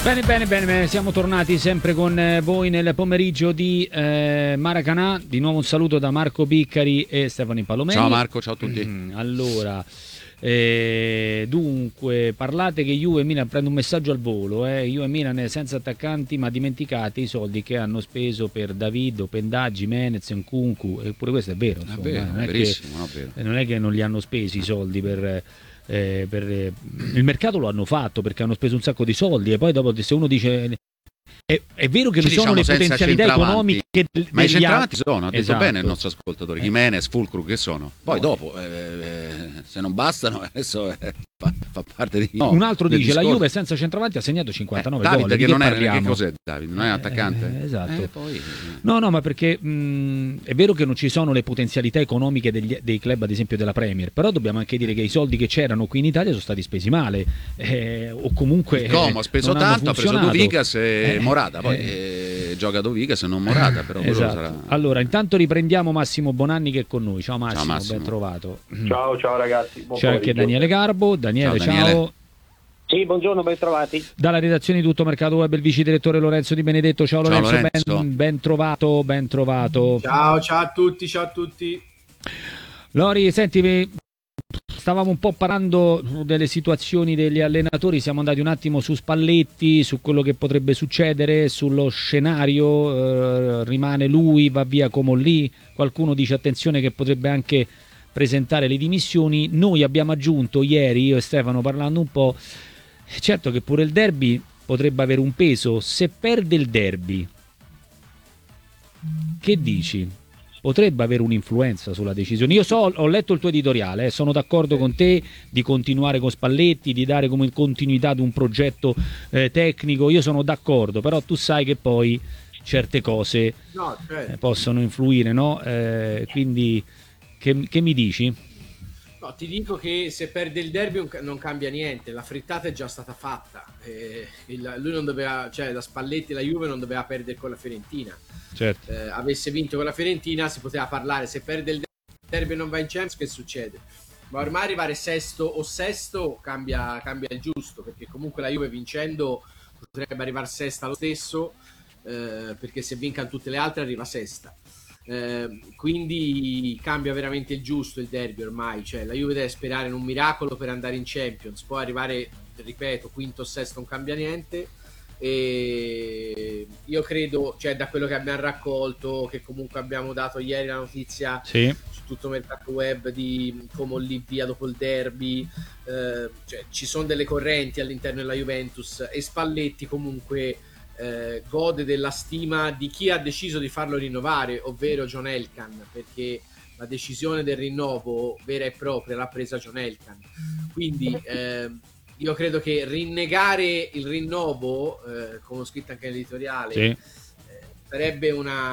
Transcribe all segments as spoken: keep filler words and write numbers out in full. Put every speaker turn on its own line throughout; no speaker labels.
Bene, bene, bene, bene, siamo tornati sempre con eh, voi nel pomeriggio di eh, Maracanã. Di nuovo un saluto da Marco Piccari e Stefano Impallomeni.
Ciao Marco, ciao a tutti.
Mm, allora, eh, dunque, parlate che Juve e Milan, prendo un messaggio al volo, eh, Juve e Milan senza attaccanti ma dimenticate i soldi che hanno speso per David, Openda, Gimenez, Nkunku, eppure questo è vero, insomma,
È vero,
non, è
verissimo,
che,
no, vero.
non è che non li hanno spesi i soldi per... Eh, per, eh, il mercato lo hanno fatto perché hanno speso un sacco di soldi e poi dopo se uno dice è, è vero che
Ci
vi sono
diciamo
le potenzialità economiche de-
ma i
degli
centravanti
altri.
sono, ha detto
Esatto.
bene il nostro ascoltatore,
Eh.
Jimenez, Fulcru che sono, poi
No.
dopo eh, eh, se non bastano adesso eh, fa, fa parte di no,
Un altro
del
dice la
discorso.
Juve senza centravanti ha segnato cinquantanove
eh,
gol.
Davide
Di
che non è,
parliamo?
che cos'è Davide? Non è un attaccante?
Eh, esatto.
Eh, poi,
No, no, ma perché mh, è vero che non ci sono le potenzialità economiche degli, dei club, ad esempio della Premier, però dobbiamo anche dire che i soldi che c'erano qui in Italia sono stati spesi male, eh, o comunque
il Como ha speso
non hanno
tanto, ha preso
funzionato.
Duvigas e
Eh,
Morata, poi
eh.
eh, gioca Duvigas e non Morata, però quello
Esatto.
sarà...
Allora, intanto riprendiamo Massimo Bonanni che è con noi. Ciao Massimo,
Ciao, Massimo.
ben trovato.
Ciao, ciao ragazzi. Buon
C'è anche
pomeriggio.
Daniele Garbo. Daniele,
Ciao, Daniele.
ciao.
Sì, buongiorno, ben trovati.
Dalla redazione di Tutto Mercato Web il vice direttore Lorenzo Di Benedetto. Ciao
Ciao,
Lorenzo,
Lorenzo.
Ben, ben trovato, ben trovato.
Ciao, ciao a tutti, ciao a tutti.
Lori, senti, vi- stavamo un po' parlando delle situazioni degli allenatori, siamo andati un attimo su Spalletti, su quello che potrebbe succedere, sullo scenario, eh, rimane lui, va via Comolli, qualcuno dice attenzione che potrebbe anche presentare le dimissioni. Noi abbiamo aggiunto ieri, io e Stefano parlando un po', certo che pure il derby potrebbe avere un peso, se perde il derby, che dici? Potrebbe avere un'influenza sulla decisione. Io so, ho letto il tuo editoriale, eh, sono d'accordo con te di continuare con Spalletti, di dare come continuità ad un progetto eh, tecnico, io sono d'accordo, però tu sai che poi certe cose
No, cioè,
eh, possono influire, no? Eh, quindi che, che mi dici?
no, ti dico che se perde il derby non ca- non cambia niente, la frittata è già stata fatta. Eh, il- lui non doveva, cioè la Spalletti, la Juve non doveva perdere con la Fiorentina.
Certo.
Eh, avesse vinto con la Fiorentina si poteva parlare, se perde il derby e non va in Champions che succede? Ma ormai arrivare sesto o sesto cambia, cambia il giusto, perché comunque la Juve vincendo potrebbe arrivare sesta lo stesso, eh, perché se vincano tutte le altre arriva sesta. Eh, quindi cambia veramente il giusto il derby ormai, cioè la Juve deve sperare in un miracolo per andare in Champions, poi arrivare, ripeto, quinto o sesto non cambia niente. E io credo, cioè da quello che abbiamo raccolto, che comunque abbiamo dato ieri la notizia
Sì.
su tutto Mercato Web di come lì via dopo il derby, eh, cioè, ci sono delle correnti all'interno della Juventus e Spalletti comunque eh, gode della stima di chi ha deciso di farlo rinnovare, ovvero John Elkann, perché la decisione del rinnovo vera e propria l'ha presa John Elkann. Quindi eh, io credo che rinnegare il rinnovo, eh, come ho scritto anche nell'editoriale,
Sì.
eh, sarebbe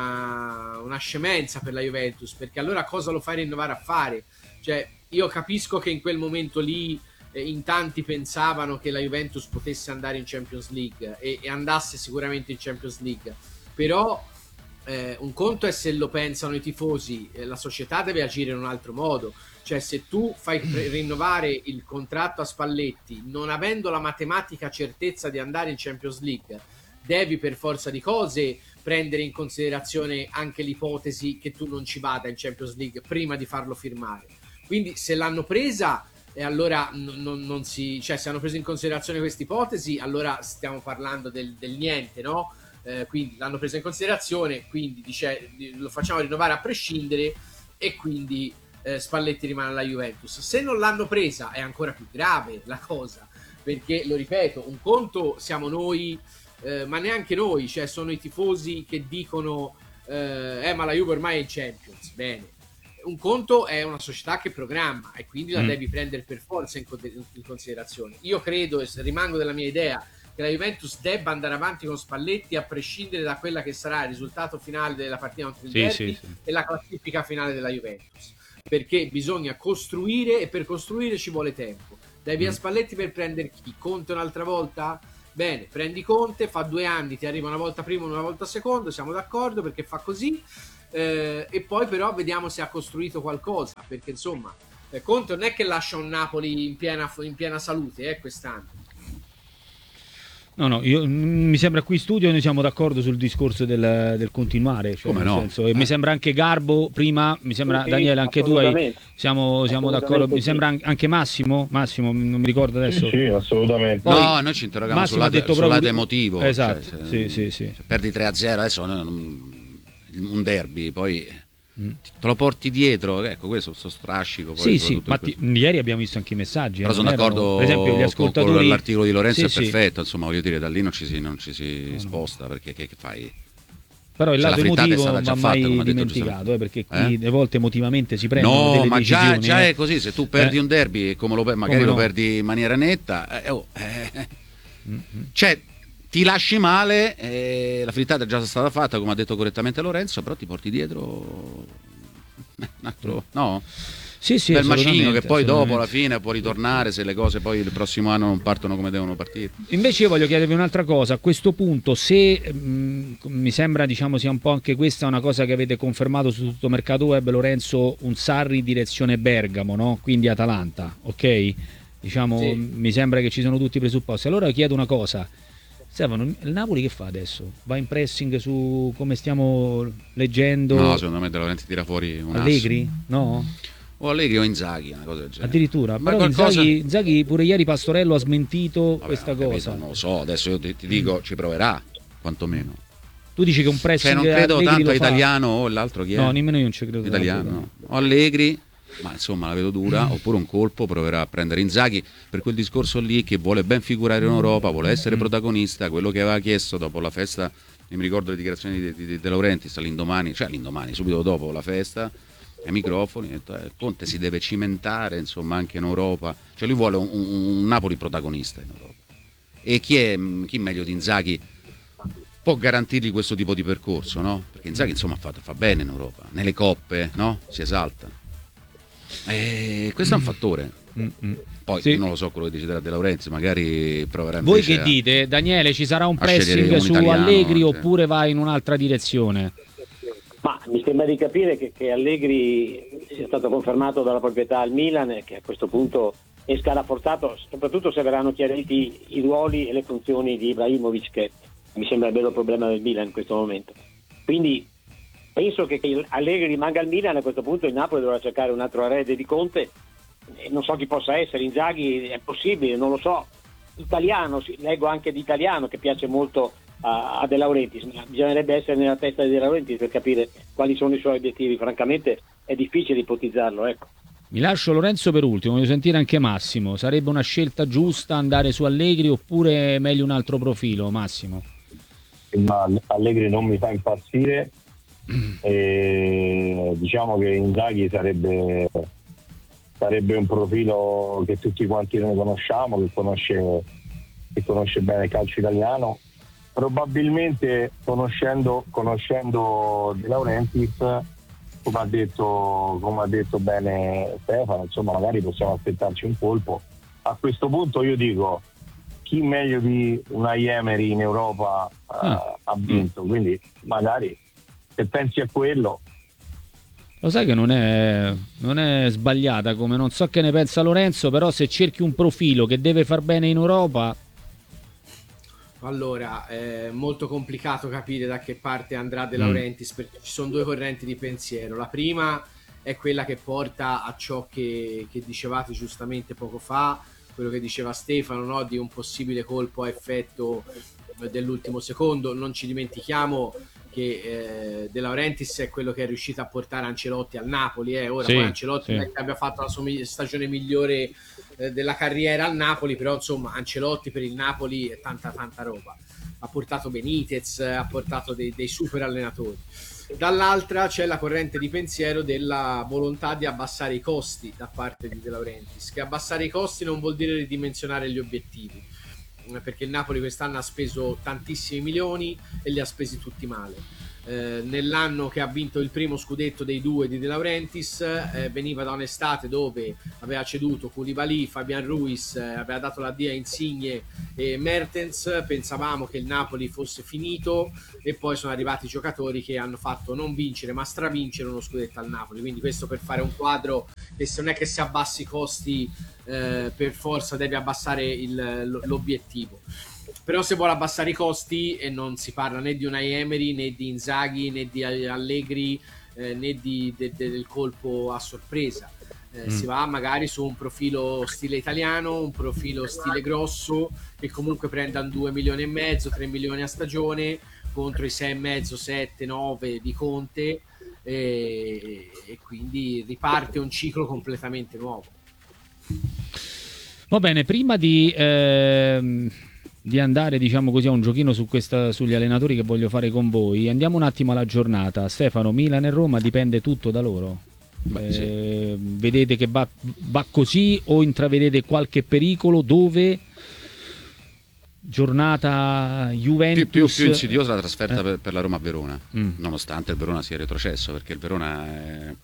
una, una scemenza per la Juventus, perché allora cosa lo fai rinnovare a fare? Cioè, io capisco che in quel momento lì eh, in tanti pensavano che la Juventus potesse andare in Champions League e, e andasse sicuramente in Champions League, però eh, un conto è se lo pensano i tifosi, eh, la società deve agire in un altro modo. Cioè, se tu fai pre- rinnovare il contratto a Spalletti non avendo la matematica certezza di andare in Champions League, devi per forza di cose prendere in considerazione anche l'ipotesi che tu non ci vada in Champions League prima di farlo firmare. Quindi se l'hanno presa e allora non, non, non si, cioè se hanno preso in considerazione questa ipotesi, allora stiamo parlando del, del niente, no? Eh, quindi l'hanno presa in considerazione, quindi dice, lo facciamo rinnovare a prescindere e quindi eh, Spalletti rimane alla Juventus. Se non l'hanno presa è ancora più grave la cosa, perché lo ripeto, un conto siamo noi, eh, ma neanche noi, cioè sono i tifosi che dicono eh, eh ma la Juve ormai è in Champions, bene. Un conto è una società che programma e quindi la
Mm.
devi prendere per forza in, in considerazione. Io credo e rimango della mia idea che la Juventus debba andare avanti con Spalletti a prescindere da quella che sarà il risultato finale della partita contro il
Sì,
derby
sì, sì.
e la classifica finale della Juventus, perché bisogna costruire e per costruire ci vuole tempo. Dai via
Mm.
Spalletti per prendere chi? Conte un'altra volta? Bene, prendi Conte, fa due anni, ti arriva una volta prima una volta secondo, siamo d'accordo perché fa così, eh, e poi però vediamo se ha costruito qualcosa, perché insomma eh, Conte non è che lascia un Napoli in piena, in piena salute eh, quest'anno.
No, no, io, mi sembra qui in studio noi siamo d'accordo sul discorso del, del continuare. Cioè,
Come no?
Senso, e
eh.
mi sembra anche Garbo, prima, mi sembra
Sì,
Daniele, anche tu hai, siamo, siamo d'accordo. Mi
sì.
sembra anche Massimo, Massimo, non mi ricordo adesso.
Sì, sì, assolutamente.
Poi,
no, noi ci interroghiamo
Massimo
sul
ha
lato,
detto
sul
proprio
lato
di-
emotivo.
Esatto,
cioè, se,
sì, sì, sì.
se perdi tre a zero adesso noi non- un derby, poi
Mm.
te lo porti dietro, ecco, questo sto strascico. Poi,
Sì, sì,
soprattutto
ma
in questo-
ti- ieri abbiamo visto anche i messaggi.
Però
eh,
sono
non erano-
d'accordo
per esempio, gli
con-
ascoltatori.
con l'articolo di Lorenzo,
Sì,
è
sì.
perfetto, insomma, voglio dire, da lì non ci si, non ci si
no.
sposta, perché che, che fai?
Però il
Cioè,
lato
la frittata è
emotivo
stata
non
già
va
fatta,
mai
come ha detto
dimenticato, eh, perché qui
Eh?
le volte emotivamente si prendono
No,
delle
ma già,
decisioni.
già
eh.
è così, se tu perdi
Eh.
un derby e come lo per- magari
Come
lo
no?
perdi in maniera netta, eh, oh, eh,
Mm-hmm.
cioè ti lasci male, eh, la frittata è già stata fatta, come ha detto correttamente Lorenzo, però ti porti dietro un altro, no?
Sì, sì,
Bel macigno
assolutamente,
che poi dopo alla
assolutamente.
fine può ritornare se le cose poi il prossimo anno non partono come devono partire.
Invece io voglio chiedervi un'altra cosa, a questo punto se mh, mi sembra diciamo sia un po' anche questa una cosa che avete confermato su tutto mercato web, Lorenzo, un Sarri direzione Bergamo, no? Quindi Atalanta, ok? Diciamo,
Sì.
mi sembra che ci sono tutti i presupposti. Allora chiedo una cosa, Stefano, il Napoli che fa adesso? Va in pressing su come stiamo leggendo?
No, secondo me De Laurenti tira fuori un asso.
Allegri? No?
O Allegri o Inzaghi, una cosa del genere.
Addirittura,
Ma
però
qualcosa-
Inzaghi, Inzaghi pure ieri Pastorello ha smentito
Vabbè,
questa
ho capito,
cosa.
non lo so, adesso io ti, ti dico, ci proverà, quantomeno.
Tu dici che un
Cioè
pressing
non credo
Allegri
tanto
lo
a
fa?
Italiano o l'altro chi è?
No, nemmeno io non ci credo.
Italiano, no. O Allegri, ma insomma la vedo dura, oppure un colpo proverà a prendere Inzaghi per quel discorso lì che vuole ben figurare in Europa, vuole essere protagonista, quello che aveva chiesto dopo la festa, io mi ricordo le dichiarazioni di, di, di De Laurentiis all'indomani, cioè l'indomani, subito dopo la festa, ai microfoni, ha detto, eh, Conte si deve cimentare insomma anche in Europa, cioè lui vuole un, un, un Napoli protagonista in Europa. E chi è chi meglio di Inzaghi può garantirgli questo tipo di percorso, no? Perché Inzaghi insomma fa, fa bene in Europa, nelle coppe, no? Si esalta. E questo è un fattore.
Mm-mm.
Poi
Sì.
non lo so quello che deciderà De Laurentiis, magari proverà
Voi
invece
che
a-
dite? Daniele, ci sarà un
a scegliere
pressing
un
su
italiano,
Allegri
cioè.
oppure va in un'altra direzione?
Ma mi sembra di capire che, che Allegri sia stato confermato dalla proprietà al Milan e che a questo punto esca rafforzato, soprattutto se verranno chiariti i ruoli e le funzioni di Ibrahimovic, che mi sembra il vero problema del Milan in questo momento. Quindi penso che, che Allegri rimanga al Milan, a questo punto il Napoli dovrà cercare un altro erede di Conte, e non so chi possa essere. Inzaghi è possibile, non lo so. Italiano, sì, leggo anche di italiano che piace molto a, a De Laurentiis, ma bisognerebbe essere nella testa di De Laurentiis per capire quali sono i suoi obiettivi. Francamente è difficile ipotizzarlo, ecco.
Mi lascio Lorenzo per ultimo, voglio sentire anche Massimo. Sarebbe una scelta giusta andare su Allegri oppure è meglio un altro profilo, Massimo?
Ma Allegri non mi fa impazzire, e diciamo che Inzaghi sarebbe sarebbe un profilo che tutti quanti noi conosciamo, che conosce che conosce bene il calcio italiano. Probabilmente conoscendo conoscendo De Laurentiis, come ha detto come ha detto bene Stefano, insomma magari possiamo aspettarci un colpo. A questo punto io dico, chi meglio di Unai Emery in Europa uh,
Ah.
ha vinto, quindi magari se pensi a quello.
Lo sai che non è, non è sbagliata, come non so che ne pensa Lorenzo, però se cerchi un profilo che deve far bene in Europa...
Allora, è molto complicato capire da che parte andrà De
Mm.
Laurentiis, perché ci sono due correnti di pensiero. La prima è quella che porta a ciò che, che dicevate giustamente poco fa, quello che diceva Stefano, no? Di un possibile colpo a effetto dell'ultimo secondo. Non ci dimentichiamo che eh, De Laurentiis è quello che è riuscito a portare Ancelotti al Napoli. Eh. Ora
Sì,
poi Ancelotti
sì.
non è che abbia fatto la sua mi- stagione migliore eh, della carriera al Napoli, però insomma Ancelotti per il Napoli è tanta tanta roba. Ha portato Benitez, ha portato dei, dei super allenatori. Dall'altra c'è la corrente di pensiero della volontà di abbassare i costi da parte di De Laurentiis, che abbassare i costi non vuol dire ridimensionare gli obiettivi, perché il Napoli quest'anno ha speso tantissimi milioni e li ha spesi tutti male. Eh, nell'anno che ha vinto il primo scudetto dei due di De Laurentiis eh, veniva da un'estate dove aveva ceduto Koulibaly, Fabian Ruiz, eh, aveva dato l'addio a Insigne e Mertens. Pensavamo che il Napoli fosse finito e poi sono arrivati giocatori che hanno fatto non vincere ma stravincere uno scudetto al Napoli. Quindi questo per fare un quadro che se non è che se abbassi i costi eh, per forza devi abbassare il, l'obiettivo. però se vuole abbassare i costi, e non si parla né di Unai Emery né di Inzaghi né di Allegri eh, né di, de, de, del colpo a sorpresa. Eh, mm. Si va magari su un profilo stile italiano, un profilo stile grosso, che comunque prendano due milioni e mezzo, tre milioni a stagione contro i sei e mezzo, sette, nove di Conte, e, e quindi riparte un ciclo completamente nuovo.
Va bene, prima di, ehm, di andare, diciamo così, a un giochino su questa, sugli allenatori che voglio fare con voi, andiamo un attimo alla giornata. Stefano, Milan e Roma dipende tutto da loro? Beh, sì. eh, vedete che va, va così o intravedete qualche pericolo? Dove? Giornata Juventus
più, più, più insidiosa la trasferta eh. per, per la Roma a Verona,
mm.
nonostante il Verona sia retrocesso, perché il Verona è,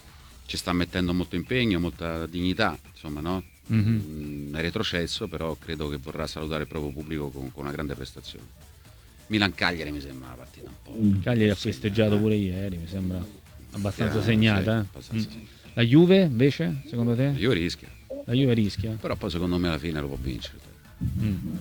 ci sta mettendo molto impegno, molta dignità, insomma, no? Mm-hmm. È retrocesso, però credo che vorrà salutare il proprio pubblico con, con una grande prestazione. Milan-Cagliari mi sembra una partita un po'.
Mm. Cagliari ha festeggiato pure ieri, mi sembra abbastanza yeah, segnata. Sì, abbastanza mm.
sì.
La Juve invece, secondo te?
La Juve rischia.
La Juve rischia.
Però poi secondo me alla fine lo può vincere.
Mm.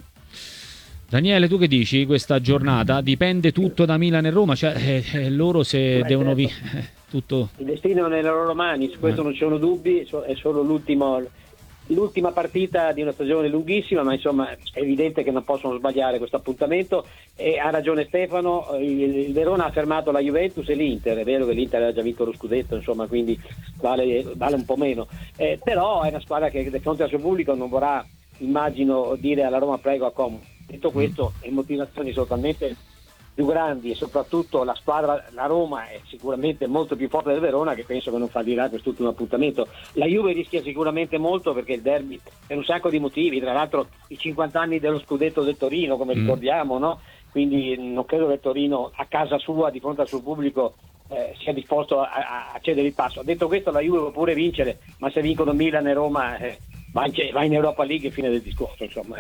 Daniele, tu che dici? Questa giornata dipende tutto da Milan e Roma, cioè eh, eh, loro se Beh, devono certo. vi- eh, tutto.
Il destino è nelle loro mani, su questo eh. non ci sono dubbi, è solo l'ultimo, l'ultima partita di una stagione lunghissima, ma insomma è evidente che non possono sbagliare questo appuntamento, e ha ragione Stefano, il, il Verona ha fermato la Juventus e l'Inter, è vero che l'Inter ha già vinto lo scudetto, insomma, quindi vale, vale un po' meno, eh, però è una squadra che di fronte al suo pubblico non vorrà, immagino, dire alla Roma prego accomodo. Detto questo, le motivazioni sono talmente più grandi, e soprattutto la squadra, la Roma, è sicuramente molto più forte del Verona, che penso che non fallirà quest'ultimo appuntamento. La Juve rischia sicuramente molto, perché il derby per un sacco di motivi, tra l'altro i cinquanta anni dello scudetto del Torino, come mm. ricordiamo, no? Quindi non credo che il Torino a casa sua, di fronte al suo pubblico, eh, sia disposto a, a cedere il passo. Detto questo, la Juve può pure vincere, ma se vincono Milan e Roma eh, va, in, va in Europa League e fine del discorso, insomma.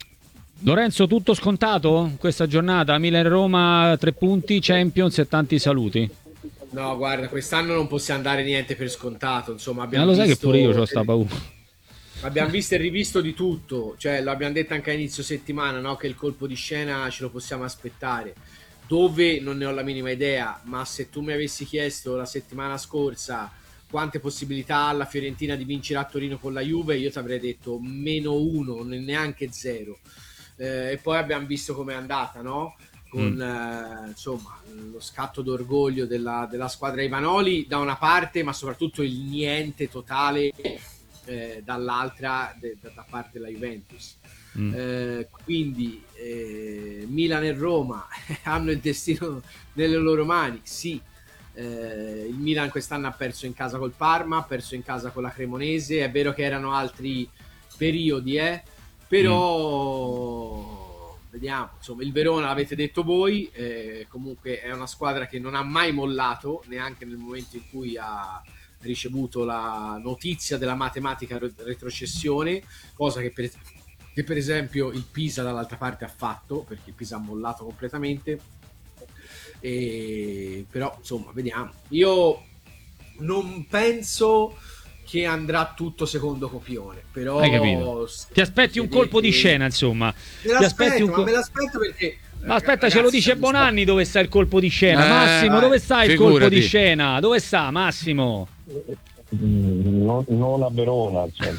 Lorenzo, tutto scontato questa giornata? Milan-Roma, tre punti, Champions e tanti saluti.
No, guarda, quest'anno non possiamo dare niente per scontato, insomma. Abbiamo
Ma lo sai
visto...
che pure io ho sta paura.
Abbiamo visto e rivisto di tutto, cioè lo abbiamo detto anche a inizio settimana, no? Che il colpo di scena ce lo possiamo aspettare. Dove non ne ho la minima idea, ma se tu mi avessi chiesto la settimana scorsa quante possibilità ha la Fiorentina di vincere a Torino con la Juve, io ti avrei detto meno uno, neanche zero. Eh, e poi abbiamo visto com'è andata, no? Con mm. eh, insomma lo scatto d'orgoglio della, della squadra Ivanoli da una parte, ma soprattutto il niente totale eh, dall'altra, de, da, da parte della Juventus. Mm. Eh, quindi eh, Milan e Roma hanno il destino nelle loro mani, sì. Eh, il Milan quest'anno ha perso in casa col Parma, ha perso in casa con la Cremonese, è vero che erano altri periodi, eh però mm. vediamo, insomma, il Verona l'avete detto voi, eh, comunque è una squadra che non ha mai mollato, neanche nel momento in cui ha ricevuto la notizia della matematica retrocessione, cosa che per, che per esempio il Pisa dall'altra parte ha fatto, perché il Pisa ha mollato completamente, e, però insomma vediamo. Io non penso che andrà tutto secondo copione, però
hai capito? Ti aspetti un colpo di scena, insomma.
Me
Ti aspetti un
ma
col...
me l'aspetto perché
ma aspetta, ragazzi, ce lo dice Bonanni dove sta il colpo di scena. Eh, Massimo, vai, dove sta il figurati. colpo di scena? Dove sta Massimo?
Non, non a Verona, cioè.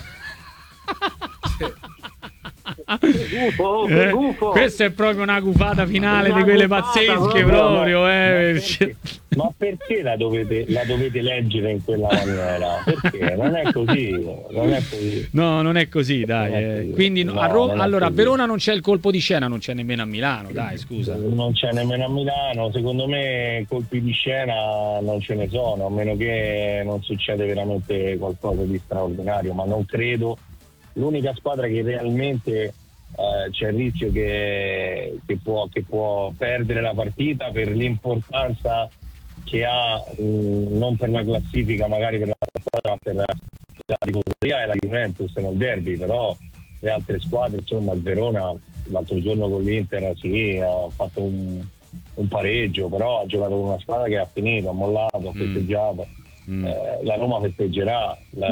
Gufo,
eh,
gufo.
Questa è proprio una gufata finale una di quelle pazzesche proprio, proprio
ma,
eh.
ma, perché, ma perché la dovete, la dovete leggere in quella maniera? Perché non è così, non è così.
No, non è così, dai. È così. Quindi no, a Roma, allora a Verona non c'è il colpo di scena, non c'è nemmeno a Milano, dai, scusa.
Non c'è nemmeno a Milano, secondo me colpi di scena non ce ne sono, a meno che non succede veramente qualcosa di straordinario, ma non credo. L'unica squadra che realmente eh, c'è il rischio che, che, può, che può perdere la partita per l'importanza che ha, mh, non per la classifica, magari per la squadra, ma per la categoria, è la Juventus nel derby, però le altre squadre, insomma, il Verona l'altro giorno con l'Inter sì, ha fatto un, un pareggio, però ha giocato con una squadra che ha finito, ha mollato, ha festeggiato. Mm. Eh, la Roma festeggerà, la